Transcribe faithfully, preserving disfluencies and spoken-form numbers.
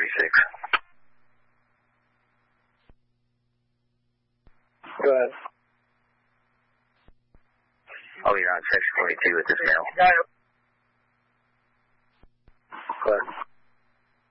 twenty-six. Go ahead. Oh, you're on section forty-two with this mail. Go ahead.